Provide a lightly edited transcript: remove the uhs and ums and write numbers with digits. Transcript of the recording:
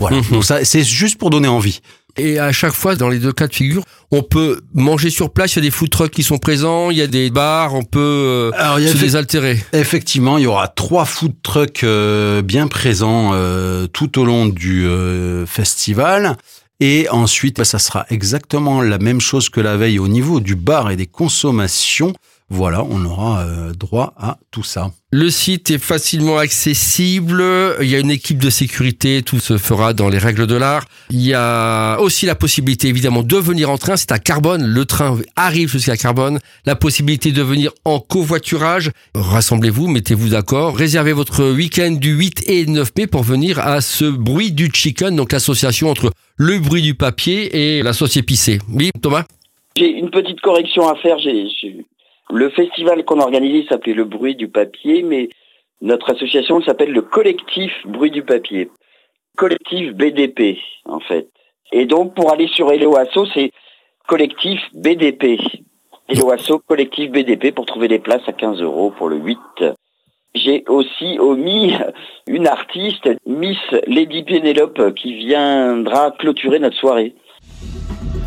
Voilà. Donc ça, c'est juste pour donner envie. Et à chaque fois, dans les deux cas de figure, on peut manger sur place, il y a des food trucks qui sont présents, il y a des bars, on peut se désaltérer. Effectivement, il y aura 3 food trucks bien présents tout au long du festival. Et ensuite, ça sera exactement la même chose que la veille au niveau du bar et des consommations. Voilà, on aura droit à tout ça. Le site est facilement accessible, il y a une équipe de sécurité, tout se fera dans les règles de l'art. Il y a aussi la possibilité évidemment de venir en train, c'est à Carbonne, le train arrive jusqu'à Carbonne. La possibilité de venir en covoiturage, rassemblez-vous, mettez-vous d'accord, réservez votre week-end du 8 et 9 mai pour venir à ce bruit du chicken, donc l'association entre le bruit du papier et la sauce épicée. Oui, Thomas ? J'ai une petite correction à faire, Le festival qu'on a organisé s'appelait le bruit du papier, mais notre association s'appelle le collectif bruit du papier. Collectif BDP, en fait. Et donc, pour aller sur Hello Asso, c'est collectif BDP. Hello Asso, collectif BDP, pour trouver des places à 15 € pour le 8. J'ai aussi omis une artiste, Miss Lady Pénélope, qui viendra clôturer notre soirée.